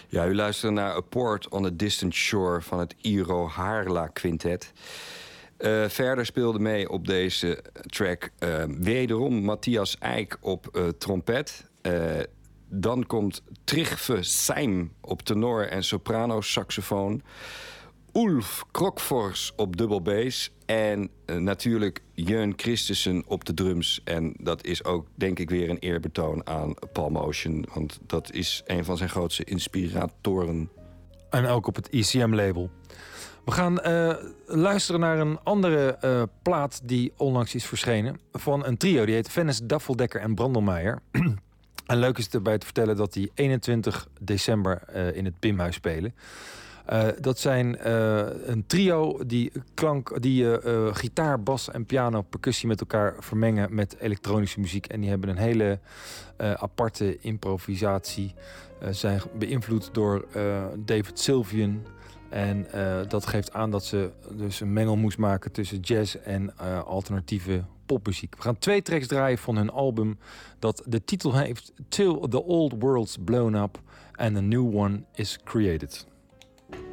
Ja, u luistert naar A Port on a Distant Shore van het Iro Harla Quintet. Verder speelde mee op deze track wederom Matthias Eijk op trompet. Dan komt Trygve Seim op tenor en soprano saxofoon. Ulf Krokfors op dubbel bass. En natuurlijk Jeun Christensen op de drums. En dat is ook, denk ik, weer een eerbetoon aan Paul Motion. Want dat is een van zijn grootste inspiratoren. En ook op het ECM-label. We gaan luisteren naar een andere plaat die onlangs is verschenen. Van een trio, die heet Vennis, Daffeldekker en Brandelmeijer. En leuk is erbij te vertellen dat die 21 december in het Bimhuis spelen. Dat zijn een trio die gitaar, bas en piano, percussie met elkaar vermengen met elektronische muziek. En die hebben een hele aparte improvisatie. Zijn beïnvloed door David Sylvian. En dat geeft aan dat ze dus een mengel moest maken tussen jazz en alternatieve popmuziek. We gaan 2 tracks draaien van hun album dat de titel heeft Till the Old World's Blown Up and a New One is Created.